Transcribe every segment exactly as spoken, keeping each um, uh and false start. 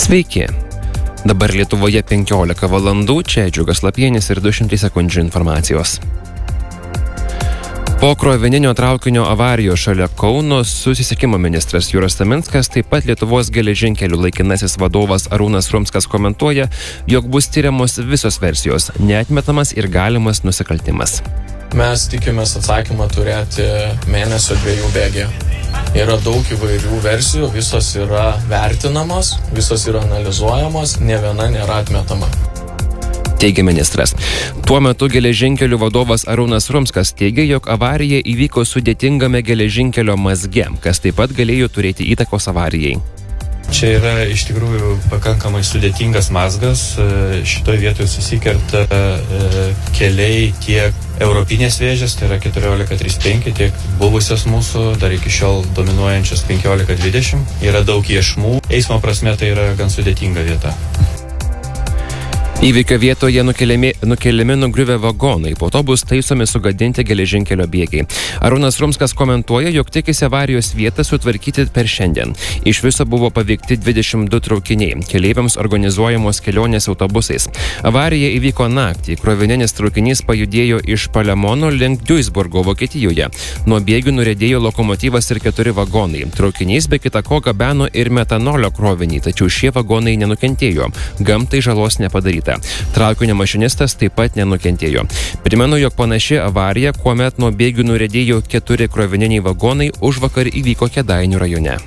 Sveiki. Dabar Lietuvoje penkiolika valandų, čia Džiugas Lapienis ir du šimtai sekundžių informacijos. Po krovininio traukinio avarijos šalia Kauno susisiekimo ministras Juras Taminskas, taip pat Lietuvos geležinkelių laikinasis vadovas Arūnas Rumskas komentuoja, jog bus tyriamos visos versijos, neatmetamas ir galimas nusikaltimas. Mes tikimės atsakymą turėti mėnesio dviejų bėgyje. Yra daug įvairių versijų, visos yra vertinamos, visos yra analizuojamos, ne viena nėra atmetama. Teigia ministras. Tuo metu geležinkelių vadovas Arūnas Rumskas teigia, jog avarija įvyko sudėtingame geležinkelio mazge, kas taip pat galėjo turėti įtakos avarijai. Čia yra iš tikrųjų pakankamai sudėtingas mazgas. Šitoje vietoje susikerta keliai tiek europinės vėžės, tai yra keturiolika trisdešimt penki, tiek buvusios mūsų, dar iki šiol dominuojančios penkiolika dvidešimt. Yra daug iešmų. Eismo prasme tai yra gan sudėtinga vieta. Įvykio vietoje nukeliami, nukeliami nugriuvę vagonai, po to bus taisomi sugadinti geležinkelio bėgiai. Arūnas Rumskas komentuoja, jog tikisi avarijos vietą sutvarkyti per šiandien. Iš viso buvo paveikti dvidešimt du traukiniai, keleiviams organizuojamos kelionės autobusais. Avarija įvyko naktį, krovininis traukinys pajudėjo iš Palemono link Duisburgo, Vokietijoje. Nuo bėgių nuriedėjo lokomotyvas ir keturi vagonai. Traukinys be kita ko gabeno ir metanolio krovinį, tačiau šie vagonai nenukentėjo. Gamtai žalos nepadaryta. Traukinio mašinistas taip pat nenukentėjo. Primenu, jog panaši avarija, kuomet nuo bėgių nuriedėjo keturi krovininiai vagonai, užvakar įvyko Kėdainių rajone.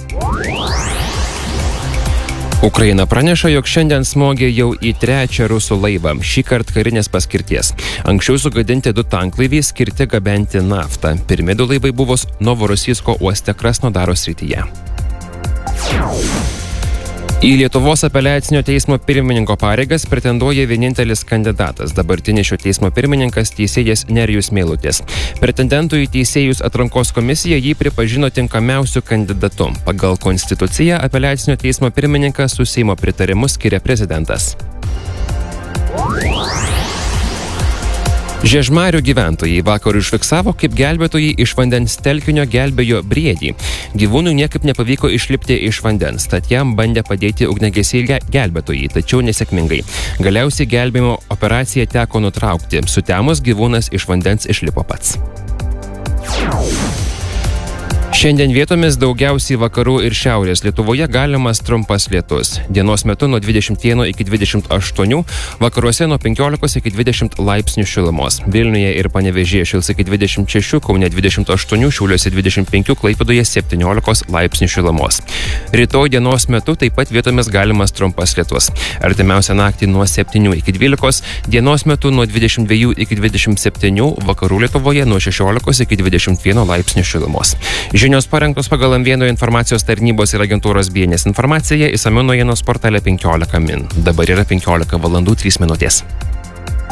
Ukraina praneša, jog šiandien smogė jau į trečią rusų laivą, šįkart karinės paskirties. Anksčiau sugadinti du tanklaiviai skirti gabenti naftą. Pirmi du laivai buvo Novorosijsko uoste Krasnodaro srityje. Į Lietuvos apeliacinio teismo pirmininko pareigas pretenduoja vienintelis kandidatas, dabartinis šio teismo pirmininkas teisėjas Nerijus Meilutis. Pretendentų į teisėjus atrankos komisija jį pripažino tinkamiausiu kandidatu. Pagal konstituciją apeliacinio teismo pirmininką su Seimo pritarimu skiria prezidentas. Žiežmarių gyventojai vakar užfiksavo, kaip gelbėtojai iš vandens telkinio gelbėjo briedį. Gyvūnui niekaip nepavyko išlipti iš vandens, tad jam bandė padėti ugniagesiai gelbėtojai, tačiau nesėkmingai. Galiausiai gelbėjimo operaciją teko nutraukti. Sutemus gyvūnas iš vandens išlipo pats. Šiandien vietomis daugiausiai vakarų ir šiaurės Lietuvoje galimas trumpas lietus. Dienos metu nuo dvidešimt vieno iki dvidešimt aštuonių, vakaruose nuo penkiolikos iki dvidešimt laipsnių šilumos. Vilniuje ir Panevėžyje šils iki dvidešimt šešių, Kaune dvidešimt aštuonių, Šiauliuose dvidešimt penkių, Klaipėdoje septyniolikos laipsnių šilumos. Rytoj dienos metu taip pat vietomis galimas trumpas lietus. Artimiausią naktį nuo septynių iki dvylikos, dienos metu nuo dvidešimt dviejų iki dvidešimt septynių, vakarų Lietuvoje nuo šešiolikos iki dvidešimt vieno laipsnių šilumos. Žinios parengtos pagal M vienas informacijos tarnybos ir agentūros B N S informaciją, išsamiau naujienos portale penkiolika min. Dabar yra penkiolika valandų trys minutės.